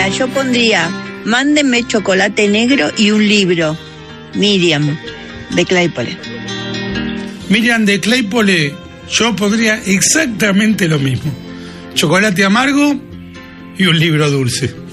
yo pondría, mándenme chocolate negro y un libro. Miriam, de Claypole. Miriam de Claypole, yo pondría exactamente lo mismo. Chocolate amargo y un libro dulce.